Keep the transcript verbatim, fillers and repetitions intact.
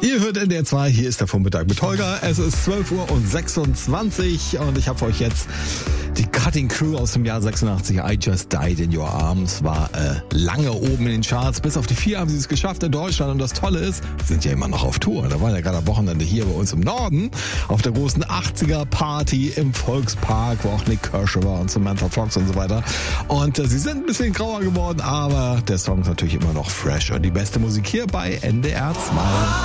Ihr hört N D R zwei, hier ist der Vormittag mit Holger. Es ist zwölf Uhr und sechsundzwanzig und ich habe für euch jetzt die Cutting Crew aus dem Jahr sechsundachtzig. I Just Died in Your Arms war äh, lange oben in den Charts. Bis auf die vier haben sie es geschafft in Deutschland. Und das Tolle ist, sie sind ja immer noch auf Tour. Da waren ja gerade am Wochenende hier bei uns im Norden auf der großen achtziger Party im Volkspark, wo auch Nick Kershaw war und Samantha Fox und so weiter. Und äh, sie sind ein bisschen grauer geworden, aber der Song ist natürlich immer noch fresh. Und die beste Musik hier bei N D R zwei.